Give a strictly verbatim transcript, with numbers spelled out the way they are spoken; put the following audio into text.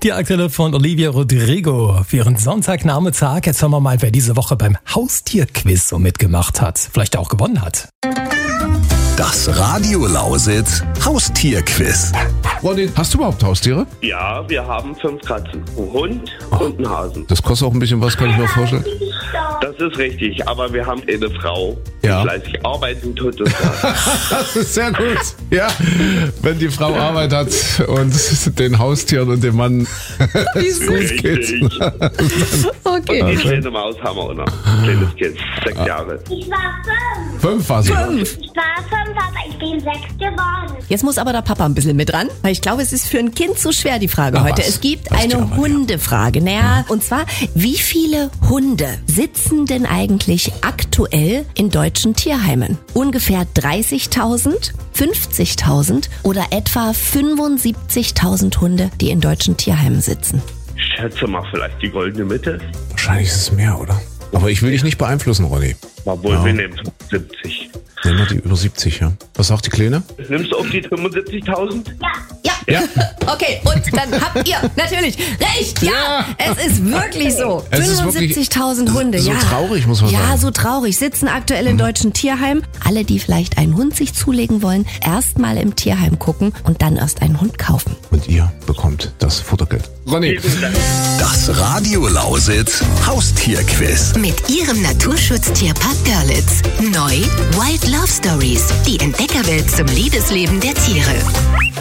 Die Aktuelle von Olivia Rodrigo für ihren Sonntagnachmittag. Jetzt hören wir mal, wer diese Woche beim Haustierquiz so mitgemacht hat. Vielleicht auch gewonnen hat. Das Radio Lausitz Haustierquiz. Ronny, hast du überhaupt Haustiere? Ja, wir haben fünf Katzen, einen Hund und einen Hasen. Das kostet auch ein bisschen was, kann ich mir vorstellen. Das ist richtig, aber wir haben eine Frau, die Ja. fleißig arbeiten tut. Und Das ist sehr gut. Ja, wenn die Frau Arbeit hat und den Haustieren und dem Mann es gut geht. richtig. Okay. Die kleine Maus haben wir auch noch. Ein kleines Kind, sechs Jahre. Ich war fünf. Fünf war sie. Ich war fünf, aber ich bin sechs geworden. Jetzt muss aber der Papa ein bisschen mit ran, weil ich glaube, es ist für ein Kind zu schwer, die Frage Ach heute. was. Es gibt Das ist eine ja aber, Hundefrage. Naja, und zwar, wie viele Hunde sitzen denn eigentlich aktuell in deutschen Tierheimen? Ungefähr dreißigtausend, fünfzigtausend oder etwa fünfundsiebzigtausend Hunde, die in deutschen Tierheimen sitzen? Ich schätze mal vielleicht die goldene Mitte. Wahrscheinlich ist es mehr, oder? Aber ich will dich nicht beeinflussen, Ronny. Obwohl, Ja. wir nehmen siebzig. Nehmen wir die über siebzig, ja. Was sagt die Kleine? Nimmst du auf die fünfundsiebzigtausend? Ja. Ja. Okay, und dann habt ihr natürlich recht. Ja, Ja. es ist wirklich so. Es ist wirklich fünfundsiebzigtausend Hunde, so ja. traurig, muss man ja, sagen. Ja, so traurig. Sitzen aktuell in deutschen Tierheimen. Alle, die vielleicht einen Hund sich zulegen wollen, erst mal im Tierheim gucken und dann erst einen Hund kaufen. Und ihr bekommt das Futtergeld. Ronny. Vielen Dank. Das Radio Lausitz Haustierquiz. Mit ihrem Naturschutztierpark Görlitz. Neu Wild Love Stories. Die Entdeckerwelt zum Liebesleben der Tiere.